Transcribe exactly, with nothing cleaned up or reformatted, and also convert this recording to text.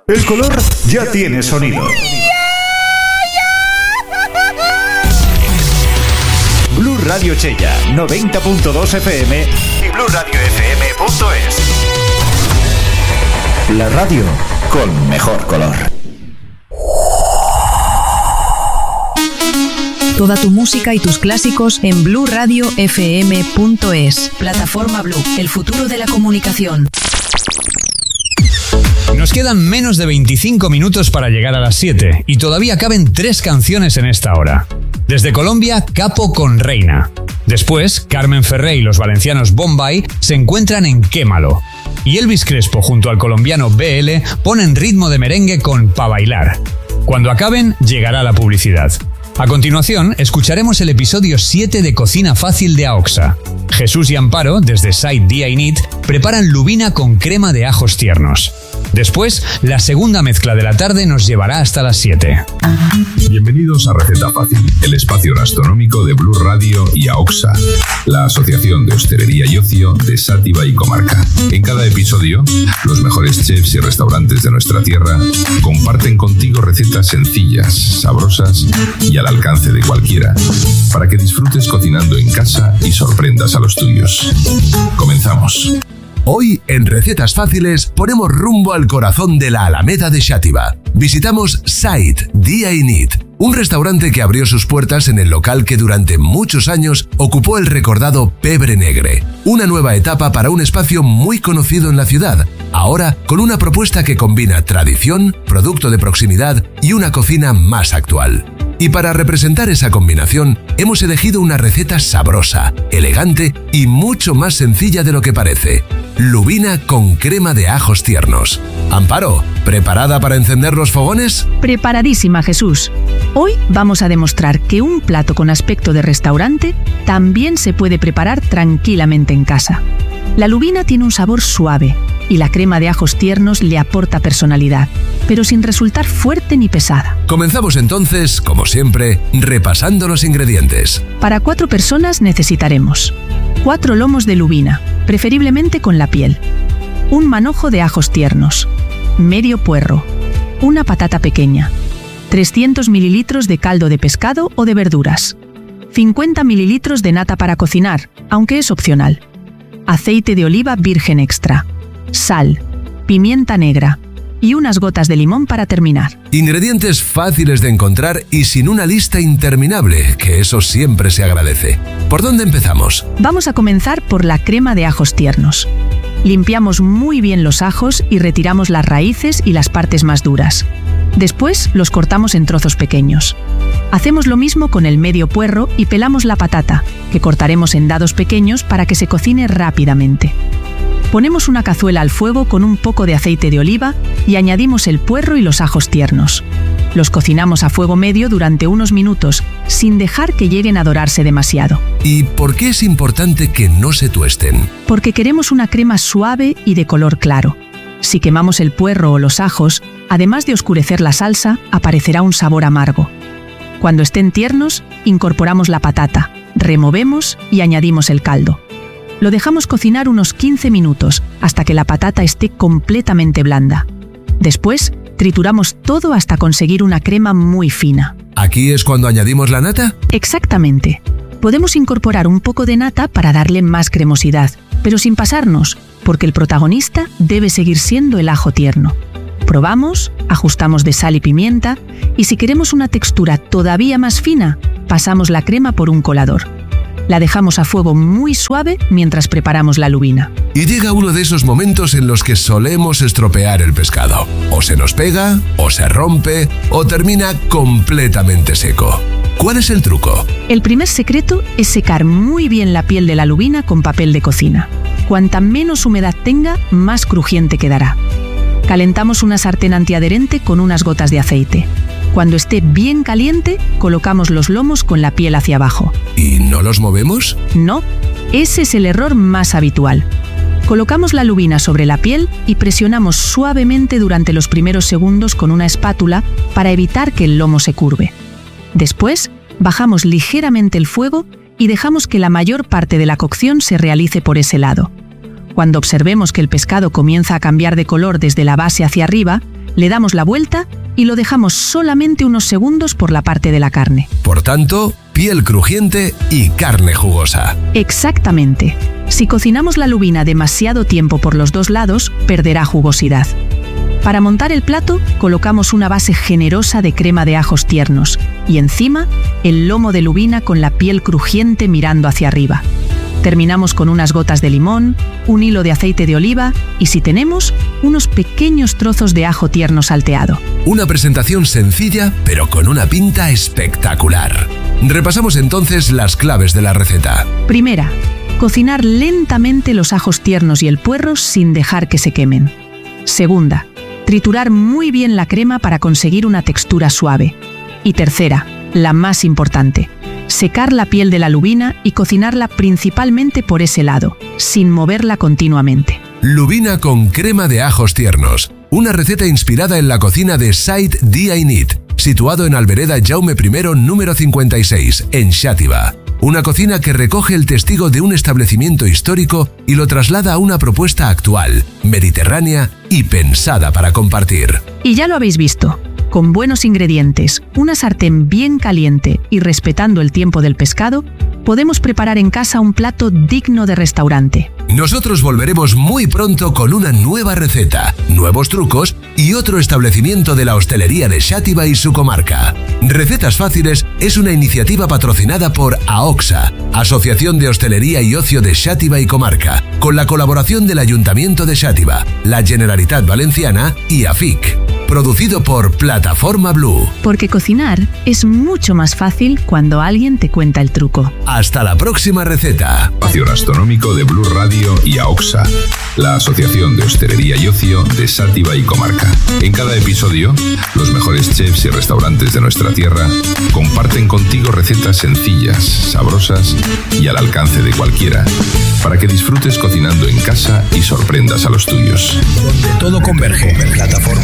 El color ya tiene sonido. Blue Radio Chella, noventa punto dos F M y blue radio f m punto es. La radio con mejor color. Toda tu música y tus clásicos en blue radio f m punto es. Plataforma Blue, el futuro de la comunicación. Nos quedan menos de veinticinco minutos para llegar a las siete y todavía caben tres canciones en esta hora. Desde Colombia, Capo con Reina. Después, Carmen Ferré y los valencianos Bombay se encuentran en Quémalo. Y Elvis Crespo junto al colombiano B L ponen ritmo de merengue con Pa' Bailar. Cuando acaben, llegará la publicidad. A continuación, escucharemos el episodio siete de Cocina Fácil de AOXA. Jesús y Amparo, desde Side Día y Nit, preparan lubina con crema de ajos tiernos. Después, la segunda mezcla de la tarde nos llevará hasta las siete. Bienvenidos a Receta Fácil, el espacio gastronómico de Blue Radio y AOXA, la Asociación de Hostelería y Ocio de Sátiva y Comarca. En cada episodio, los mejores chefs y restaurantes de nuestra tierra comparten contigo recetas sencillas, sabrosas y al alcance de cualquiera, para que disfrutes cocinando en casa y sorprendas a los tuyos. Comenzamos. Hoy, en Recetas Fáciles, ponemos rumbo al corazón de la Alameda de Xàtiva. Visitamos Side Día y Nit, un restaurante que abrió sus puertas en el local que durante muchos años ocupó el recordado Pebre Negre. Una nueva etapa para un espacio muy conocido en la ciudad, ahora con una propuesta que combina tradición, producto de proximidad y una cocina más actual. Y para representar esa combinación, hemos elegido una receta sabrosa, elegante y mucho más sencilla de lo que parece. Lubina con crema de ajos tiernos. Amparo, ¿preparada para encender los fogones? Preparadísima, Jesús. Hoy vamos a demostrar que un plato con aspecto de restaurante también se puede preparar tranquilamente en casa. La lubina tiene un sabor suave y la crema de ajos tiernos le aporta personalidad, pero sin resultar fuerte ni pesada. Comenzamos entonces, como siempre, repasando los ingredientes. Para cuatro personas necesitaremos cuatro lomos de lubina, preferiblemente con la piel, un manojo de ajos tiernos, medio puerro, una patata pequeña, trescientos mililitros de caldo de pescado o de verduras, cincuenta mililitros de nata para cocinar, aunque es opcional, aceite de oliva virgen extra, sal, pimienta negra y unas gotas de limón para terminar. Ingredientes fáciles de encontrar y sin una lista interminable, que eso siempre se agradece. ¿Por dónde empezamos? Vamos a comenzar por la crema de ajos tiernos. Limpiamos muy bien los ajos y retiramos las raíces y las partes más duras. Después los cortamos en trozos pequeños. Hacemos lo mismo con el medio puerro y pelamos la patata, que cortaremos en dados pequeños para que se cocine rápidamente. Ponemos una cazuela al fuego con un poco de aceite de oliva y añadimos el puerro y los ajos tiernos. Los cocinamos a fuego medio durante unos minutos, sin dejar que lleguen a dorarse demasiado. ¿Y por qué es importante que no se tuesten? Porque queremos una crema suave y de color claro. Si quemamos el puerro o los ajos, además de oscurecer la salsa, aparecerá un sabor amargo. Cuando estén tiernos, incorporamos la patata, removemos y añadimos el caldo. Lo dejamos cocinar unos quince minutos hasta que la patata esté completamente blanda. Después, trituramos todo hasta conseguir una crema muy fina. ¿Aquí es cuando añadimos la nata? Exactamente. Podemos incorporar un poco de nata para darle más cremosidad, pero sin pasarnos, porque el protagonista debe seguir siendo el ajo tierno. Probamos, ajustamos de sal y pimienta, y si queremos una textura todavía más fina, pasamos la crema por un colador. La dejamos a fuego muy suave mientras preparamos la lubina. Y llega uno de esos momentos en los que solemos estropear el pescado. O se nos pega, o se rompe, o termina completamente seco. ¿Cuál es el truco? El primer secreto es secar muy bien la piel de la lubina con papel de cocina. Cuanta menos humedad tenga, más crujiente quedará. Calentamos una sartén antiadherente con unas gotas de aceite. Cuando esté bien caliente, colocamos los lomos con la piel hacia abajo. ¿Y no los movemos? No, ese es el error más habitual. Colocamos la lubina sobre la piel y presionamos suavemente durante los primeros segundos con una espátula para evitar que el lomo se curve. Después, bajamos ligeramente el fuego y dejamos que la mayor parte de la cocción se realice por ese lado. Cuando observemos que el pescado comienza a cambiar de color desde la base hacia arriba, Le damos la vuelta y lo dejamos solamente unos segundos por la parte de la carne. Por tanto, piel crujiente y carne jugosa. Exactamente. Si cocinamos la lubina demasiado tiempo por los dos lados, perderá jugosidad. Para montar el plato, colocamos una base generosa de crema de ajos tiernos y encima el lomo de lubina con la piel crujiente mirando hacia arriba. Terminamos con unas gotas de limón, un hilo de aceite de oliva y, si tenemos, unos pequeños trozos de ajo tierno salteado. Una presentación sencilla, pero con una pinta espectacular. Repasamos entonces las claves de la receta. Primera, cocinar lentamente los ajos tiernos y el puerro sin dejar que se quemen. Segunda, triturar muy bien la crema para conseguir una textura suave. Y tercera, la más importante, secar la piel de la lubina y cocinarla principalmente por ese lado, sin moverla continuamente. Lubina con crema de ajos tiernos. Una receta inspirada en la cocina de Site Dia i Nit, situado en Albereda Jaume primero número cincuenta y seis, en Xàtiva. Una cocina que recoge el testigo de un establecimiento histórico y lo traslada a una propuesta actual, mediterránea y pensada para compartir. Y ya lo habéis visto. Con buenos ingredientes, una sartén bien caliente y respetando el tiempo del pescado, podemos preparar en casa un plato digno de restaurante. Nosotros volveremos muy pronto con una nueva receta, nuevos trucos y otro establecimiento de la hostelería de Xàtiva y su comarca. Recetas Fáciles es una iniciativa patrocinada por AOXA, Asociación de Hostelería y Ocio de Xàtiva y Comarca, con la colaboración del Ayuntamiento de Xàtiva, la Generalitat Valenciana y A F I C. Producido por Plataforma Blue. Porque cocinar es mucho más fácil cuando alguien te cuenta el truco. Hasta la próxima receta. Espacio gastronómico de Blue Radio y AOXA, la Asociación de Hostelería y Ocio de Xàtiva y Comarca. En cada episodio, los mejores chefs y restaurantes de nuestra tierra comparten contigo recetas sencillas, sabrosas y al alcance de cualquiera, para que disfrutes cocinando en casa y sorprendas a los tuyos. Donde todo converge. Plataforma